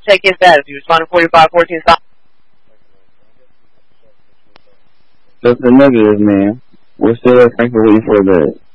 take his status. You responded 4514 stop. That's the negative, man. We're still at Frankfurt waiting for the